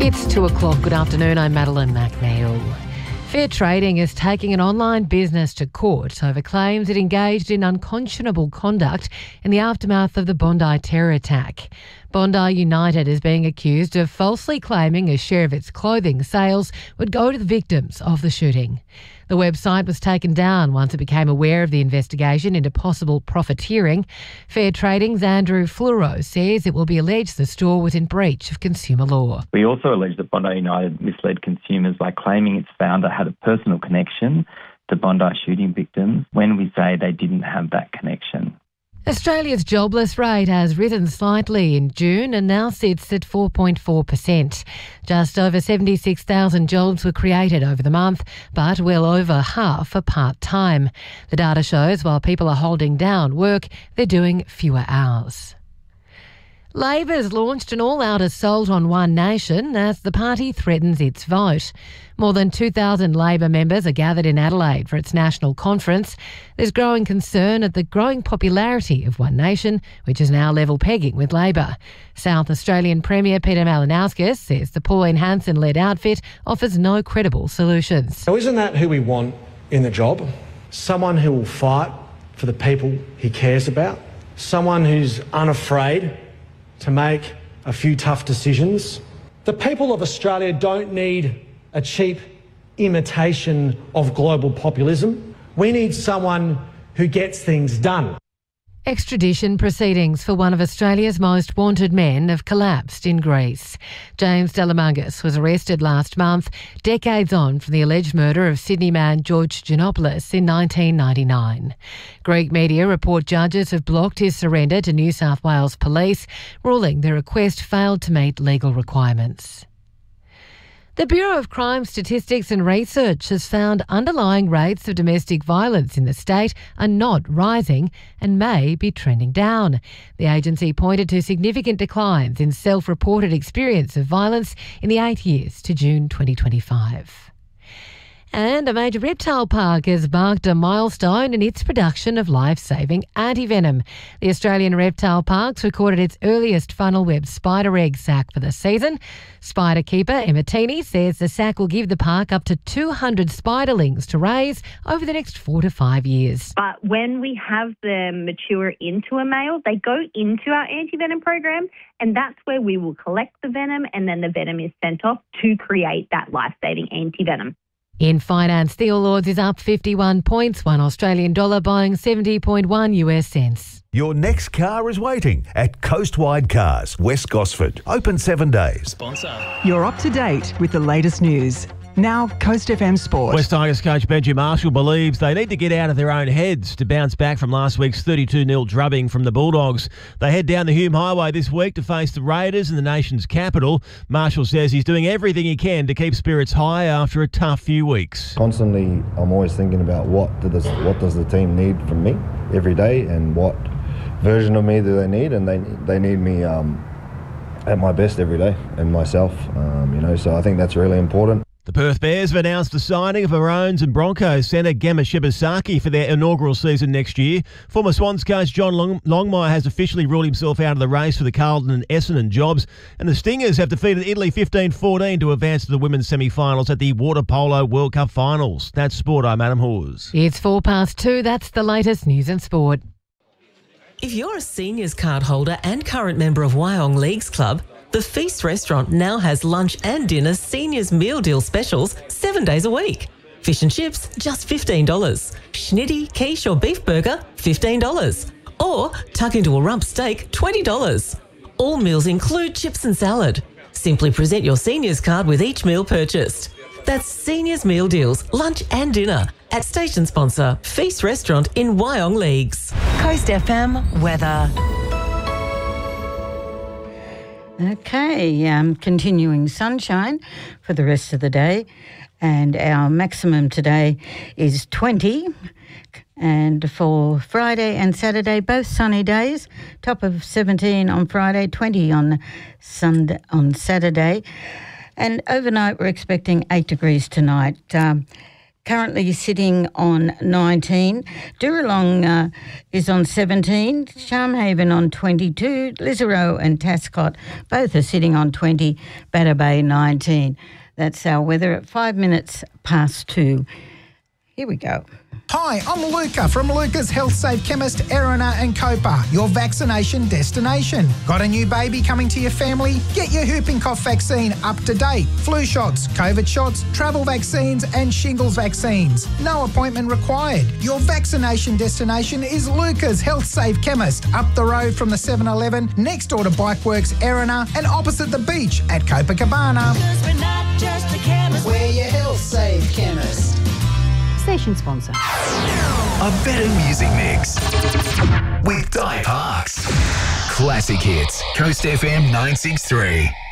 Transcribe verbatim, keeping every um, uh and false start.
It's two o'clock. Good afternoon. I'm Madeline McNeil. Fair Trading is taking an online business to court over claims it engaged in unconscionable conduct in the aftermath of the Bondi terror attack. Bondi United is being accused of falsely claiming a share of its clothing sales would go to the victims of the shooting. The website was taken down once it became aware of the investigation into possible profiteering. Fair Trading's Andrew Fluro says it will be alleged the store was in breach of consumer law. We also allege that Bondi United misled consumers by claiming its founder had a personal connection to Bondi shooting victims when we say they didn't have that connection. Australia's jobless rate has risen slightly in June and now sits at four point four percent. Just over seventy-six thousand jobs were created over the month, but well over half are part-time. The data shows while people are holding down work, they're doing fewer hours. Labor's launched an all-out assault on One Nation as the party threatens its vote. More than two thousand Labor members are gathered in Adelaide for its national conference. There's growing concern at the growing popularity of One Nation, which is now level pegging with Labor. South Australian Premier Peter Malinauskas says the Pauline Hanson-led outfit offers no credible solutions. So isn't that who we want in the job? Someone who will fight for the people he cares about? Someone who's unafraid to make a few tough decisions. The people of Australia don't need a cheap imitation of global populism. We need someone who gets things done. Extradition proceedings for one of Australia's most wanted men have collapsed in Greece. James Delamungas was arrested last month, decades on from the alleged murder of Sydney man George Giannopoulos in nineteen ninety-nine. Greek media report judges have blocked his surrender to New South Wales Police, ruling the request failed to meet legal requirements. The Bureau of Crime Statistics and Research has found underlying rates of domestic violence in the state are not rising and may be trending down. The agency pointed to significant declines in self-reported experience of violence in the eight years to June twenty twenty-five. And a major reptile park has marked a milestone in its production of life-saving antivenom. The Australian Reptile Parks recorded its earliest funnel web spider egg sac for the season. Spider keeper Emma Teeny says the sac will give the park up to two hundred spiderlings to raise over the next four to five years. But when we have them mature into a male, they go into our antivenom program, and that's where we will collect the venom, and then the venom is sent off to create that life-saving antivenom. In finance, the All Ords is up fifty-one points, one Australian dollar buying seventy point one US cents. Your next car is waiting at Coastwide Cars, West Gosford. Open seven days. Sponsor. You're up to date with the latest news. Now, Coast F M Sport. West Tigers coach Benji Marshall believes they need to get out of their own heads to bounce back from last week's thirty-two nil drubbing from the Bulldogs. They head down the Hume Highway this week to face the Raiders in the nation's capital. Marshall says he's doing everything he can to keep spirits high after a tough few weeks. Constantly, I'm always thinking about what, do this, what does the team need from me every day and what version of me do they need, and they, they need me um, at my best every day and myself, um, you know, so I think that's really important. The Perth Bears have announced the signing of Maroons and Broncos centre Gemma Shibasaki for their inaugural season next year. Former Swans coach John Long- Longmire has officially ruled himself out of the race for the Carlton and Essendon jobs. And the Stingers have defeated Italy fifteen fourteen to advance to the women's semi-finals at the Water Polo World Cup finals. That's sport. I'm Adam Hawes. It's four past two. That's the latest news and sport. If you're a seniors card holder and current member of Wyong Leagues Club, the Feast restaurant now has lunch and dinner seniors meal deal specials seven days a week. Fish and chips, just fifteen dollars. Schnitty, quiche or beef burger, fifteen dollars. Or tuck into a rump steak, twenty dollars. All meals include chips and salad. Simply present your seniors card with each meal purchased. That's seniors meal deals, lunch and dinner at station sponsor Feast Restaurant in Wyong Leagues. Coast F M weather. Okay, um, continuing sunshine for the rest of the day, and our maximum today is twenty, and for Friday and Saturday, both sunny days, top of seventeen on Friday, twenty on Sunday, on Saturday, and overnight we're expecting eight degrees tonight. Um, currently sitting on nineteen. Duralong uh, is on seventeen. Sharmhaven on twenty-two. Lisarow and Tascott both are sitting on twenty. Batter Bay nineteen. That's our weather at five minutes past two. Here we go. Hi, I'm Luca from Luca's Health Safe Chemist, Erina and Copa, your vaccination destination. Got a new baby coming to your family? Get your whooping cough vaccine up to date. Flu shots, COVID shots, travel vaccines and shingles vaccines. No appointment required. Your vaccination destination is Luca's Health Safe Chemist, up the road from the seven eleven, next door to Bikeworks, Erina, and opposite the beach at Copacabana. Because we're not just a chemist, we're your Health Safe Chemist. Station sponsor. A better music mix with Di Parks. Classic hits. Coast F M nine six three.